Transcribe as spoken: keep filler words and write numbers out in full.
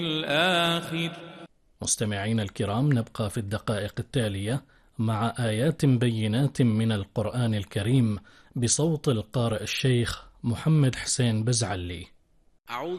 الآخر. مستمعين الكرام، نبقى في الدقائق التالية مع آيات بينات من القرآن الكريم بصوت القارئ الشيخ محمد حسين بزعلي. أعوذ